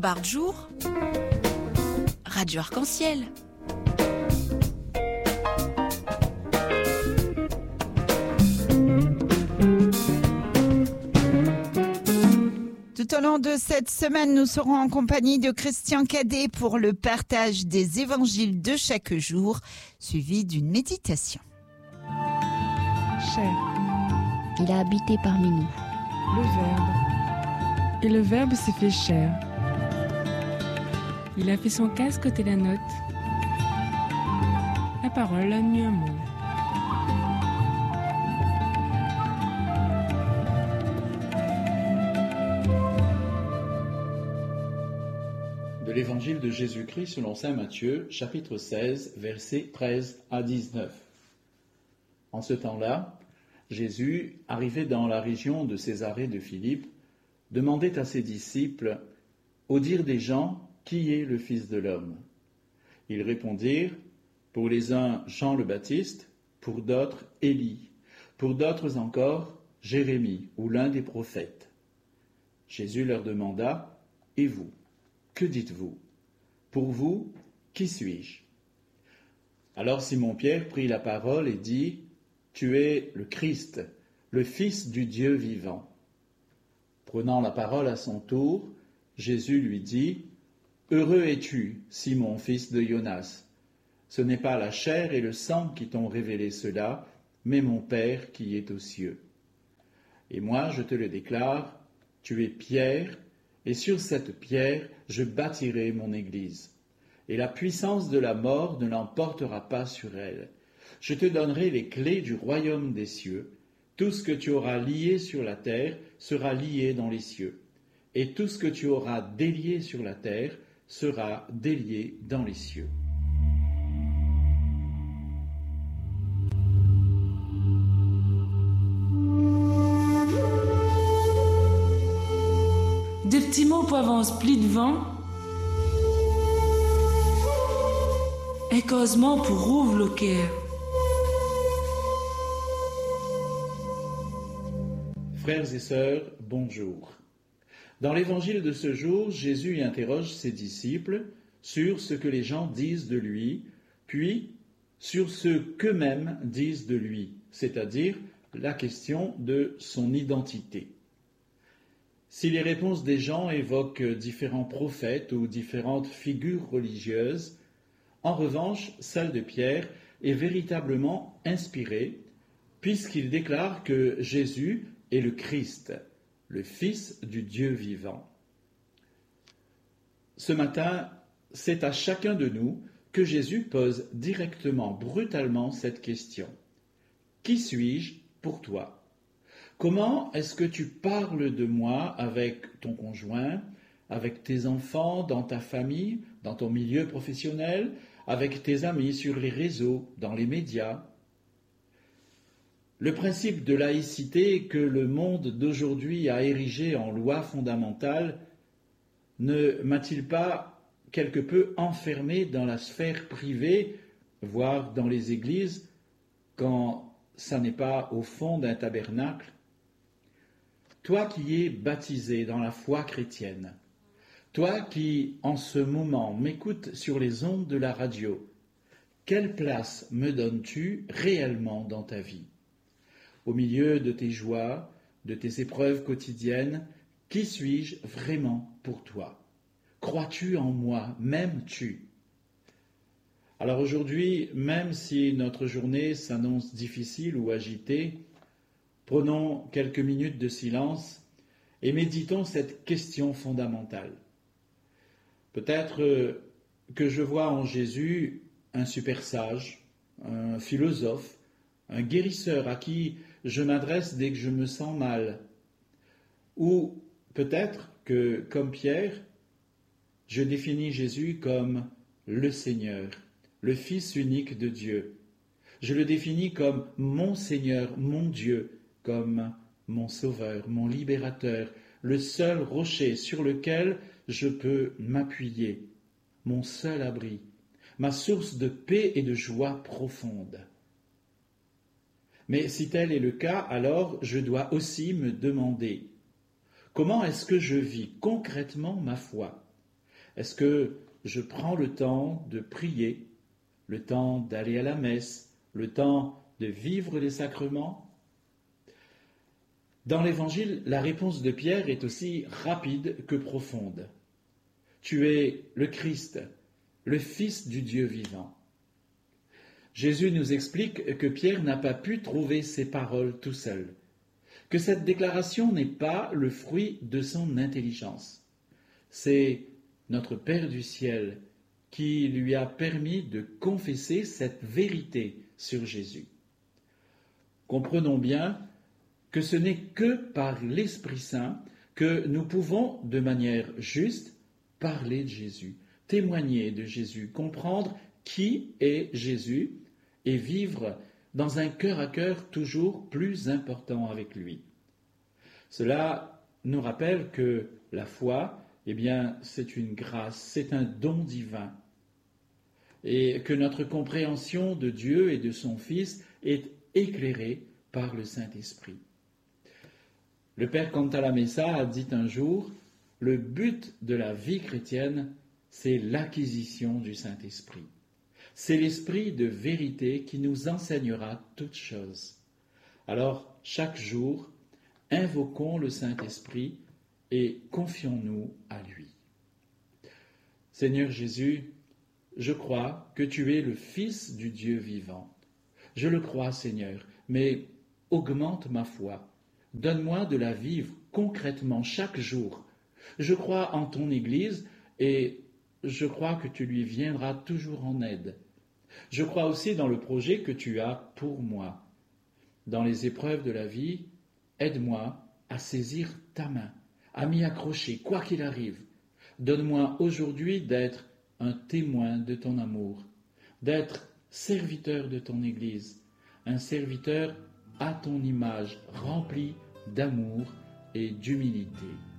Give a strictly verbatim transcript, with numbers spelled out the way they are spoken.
Barjour, Radio Arc-en-Ciel. Tout au long de cette semaine, nous serons en compagnie de Christian Cadet pour le partage des évangiles de chaque jour, suivi d'une méditation. Chair. Il a habité parmi nous. Le Verbe. Et le Verbe s'est fait chair. Il a fait son casque côté la note. La parole a mis un mot. De l'évangile de Jésus-Christ selon saint Matthieu, chapitre seize, versets treize à dix-neuf. En ce temps-là, Jésus, arrivé dans la région de Césarée de Philippe, demandait à ses disciples, « Au dire des gens, qui est le Fils de l'homme ?» Ils répondirent, « Pour les uns, Jean le Baptiste, pour d'autres, Élie, pour d'autres encore, Jérémie ou l'un des prophètes. » Jésus leur demanda, « Et vous ? Que dites-vous ? Pour vous, qui suis-je » Alors Simon-Pierre prit la parole et dit, « Tu es le Christ, le Fils du Dieu vivant. » Prenant la parole à son tour, Jésus lui dit, « Heureux es-tu, Simon, fils de Jonas. Ce n'est pas la chair et le sang qui t'ont révélé cela, mais mon Père qui est aux cieux. Et moi, je te le déclare, tu es Pierre, et sur cette pierre, je bâtirai mon Église. Et la puissance de la mort ne l'emportera pas sur elle. Je te donnerai les clés du royaume des cieux. Tout ce que tu auras lié sur la terre sera lié dans les cieux. Et tout ce que tu auras délié sur la terre sera délié dans les cieux. » Des petits mots pour avance pli devant. Et causement pour rouvre le cœur. Frères et sœurs, bonjour. Dans l'évangile de ce jour, Jésus interroge ses disciples sur ce que les gens disent de lui, puis sur ce qu'eux-mêmes disent de lui, c'est-à-dire la question de son identité. Si les réponses des gens évoquent différents prophètes ou différentes figures religieuses, en revanche, celle de Pierre est véritablement inspirée, puisqu'il déclare que Jésus est le Christ, le Fils du Dieu vivant. Ce matin, c'est à chacun de nous que Jésus pose directement, brutalement cette question. Qui suis-je pour toi ? Comment est-ce que tu parles de moi avec ton conjoint, avec tes enfants, dans ta famille, dans ton milieu professionnel, avec tes amis sur les réseaux, dans les médias ? Le principe de laïcité que le monde d'aujourd'hui a érigé en loi fondamentale ne m'a-t-il pas quelque peu enfermé dans la sphère privée, voire dans les églises, quand ça n'est pas au fond d'un tabernacle ? Toi qui es baptisé dans la foi chrétienne, toi qui, en ce moment, m'écoutes sur les ondes de la radio, quelle place me donnes-tu réellement dans ta vie ? Au milieu de tes joies, de tes épreuves quotidiennes, qui suis-je vraiment pour toi ? Crois-tu en moi ? M'aimes-tu ? Alors aujourd'hui, même si notre journée s'annonce difficile ou agitée, prenons quelques minutes de silence et méditons cette question fondamentale. Peut-être que je vois en Jésus un super sage, un philosophe, un guérisseur à qui je m'adresse dès que je me sens mal. Ou peut-être que, comme Pierre, je définis Jésus comme le Seigneur, le Fils unique de Dieu. Je le définis comme mon Seigneur, mon Dieu, comme mon Sauveur, mon Libérateur, le seul rocher sur lequel je peux m'appuyer, mon seul abri, ma source de paix et de joie profonde. Mais si tel est le cas, alors je dois aussi me demander comment est-ce que je vis concrètement ma foi ? Est-ce que je prends le temps de prier, le temps d'aller à la messe, le temps de vivre les sacrements? Dans l'Évangile, la réponse de Pierre est aussi rapide que profonde. Tu es le Christ, le Fils du Dieu vivant. Jésus nous explique que Pierre n'a pas pu trouver ces paroles tout seul, que cette déclaration n'est pas le fruit de son intelligence. C'est notre Père du ciel qui lui a permis de confesser cette vérité sur Jésus. Comprenons bien que ce n'est que par l'Esprit Saint que nous pouvons, de manière juste, parler de Jésus, témoigner de Jésus, comprendre qui est Jésus et vivre dans un cœur à cœur toujours plus important avec lui. Cela nous rappelle que la foi, eh bien, c'est une grâce, c'est un don divin, et que notre compréhension de Dieu et de son Fils est éclairée par le Saint-Esprit. Le père Cantalamessa a dit un jour, le but de la vie chrétienne, c'est l'acquisition du Saint-Esprit. C'est l'Esprit de vérité qui nous enseignera toutes choses. Alors, chaque jour, invoquons le Saint-Esprit et confions-nous à lui. Seigneur Jésus, je crois que tu es le Fils du Dieu vivant. Je le crois, Seigneur, mais augmente ma foi. Donne-moi de la vivre concrètement chaque jour. Je crois en ton Église et je crois que tu lui viendras toujours en aide. Je crois aussi dans le projet que tu as pour moi. Dans les épreuves de la vie, aide-moi à saisir ta main, à m'y accrocher, quoi qu'il arrive. Donne-moi aujourd'hui d'être un témoin de ton amour, d'être serviteur de ton Église, un serviteur à ton image, rempli d'amour et d'humilité.